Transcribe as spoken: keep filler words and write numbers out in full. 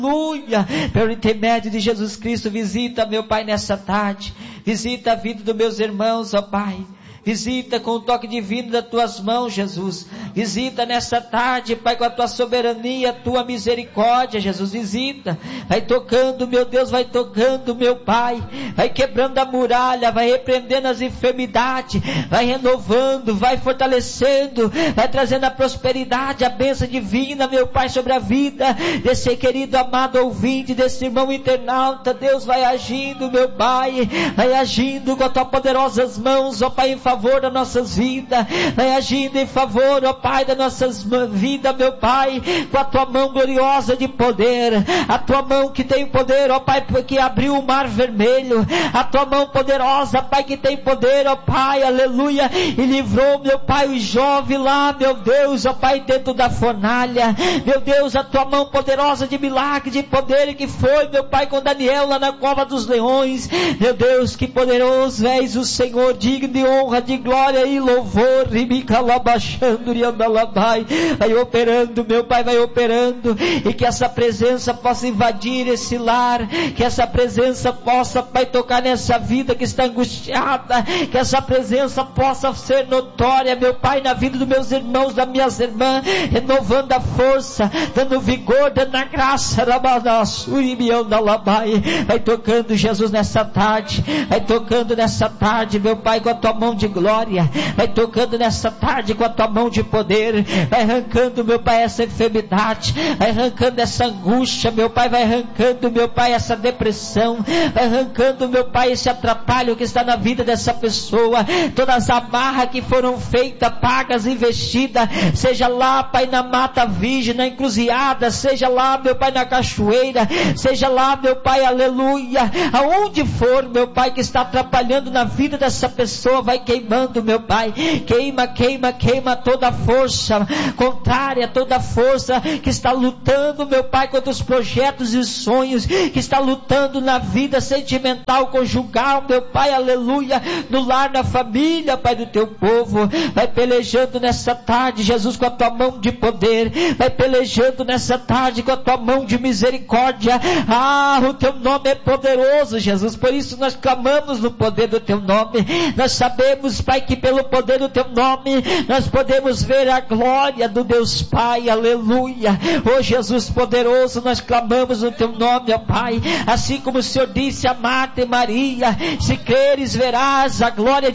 Aleluia, pelo intermédio de Jesus Cristo, visita, meu Pai, nessa tarde, visita a vida dos meus irmãos, ó Pai, visita com o toque divino das tuas mãos, Jesus, visita nessa tarde, Pai, com a tua soberania, a tua misericórdia, Jesus, visita, vai tocando, meu Deus, vai tocando, meu Pai, vai quebrando a muralha, vai repreendendo as enfermidades, vai renovando, vai fortalecendo, vai trazendo a prosperidade, a bênção divina, meu Pai, sobre a vida desse querido amado ouvinte, desse irmão internauta. Deus, vai agindo, meu Pai, vai agindo com as tuas poderosas mãos, ó Pai, em favor das nossas vidas, vai agindo em favor, ó Pai, das nossas vidas, meu Pai, com a tua mão gloriosa de poder, a tua mão que tem poder, ó Pai, que abriu o mar vermelho, a tua mão poderosa, Pai, que tem poder, ó Pai, aleluia, e livrou, meu Pai, o jovem lá, meu Deus, ó Pai, dentro da fornalha, meu Deus, a tua mão poderosa de milagre, de poder, que foi, meu Pai, com Daniel lá na cova dos leões, meu Deus, que poderoso és o Senhor, digno de honra, de glória e louvor, vai operando, meu Pai, vai operando, e que essa presença possa invadir esse lar, que essa presença possa, Pai, tocar nessa vida que está angustiada, que essa presença possa ser notória, meu Pai, na vida dos meus irmãos, das minhas irmãs, renovando a força, dando vigor, dando a graça, vai tocando, Jesus, nessa tarde, vai tocando nessa tarde, meu Pai, com a tua mão de glória, vai tocando nessa tarde com a tua mão de poder, vai arrancando, meu Pai, essa enfermidade, vai arrancando essa angústia, meu Pai, vai arrancando, meu Pai, essa depressão, vai arrancando, meu Pai, esse atrapalho que está na vida dessa pessoa, todas as amarras que foram feitas, pagas, investidas, seja lá, Pai, na mata virgem, na encruzilhada, seja lá, meu Pai, na cachoeira, seja lá, meu Pai, aleluia, aonde for, meu Pai, que está atrapalhando na vida dessa pessoa, vai queimando, meu Pai, queima, queima, queima toda a força contrária, toda a força que está lutando, meu Pai, contra os projetos e sonhos, que está lutando na vida sentimental, conjugal, meu Pai, aleluia, no lar, na família, Pai, do teu povo, vai pelejando nessa tarde, Jesus, com a tua mão de poder, vai pelejando nessa tarde com a tua mão de misericórdia. Ah, o teu nome é poderoso, Jesus, por isso nós clamamos no poder do teu nome, nós sabemos, Pai, que pelo poder do teu nome, nós podemos ver a glória do Deus Pai, aleluia. Oh Jesus poderoso, nós clamamos no teu nome, ó Pai, assim como o Senhor disse a Marta e Maria, se creres verás a glória de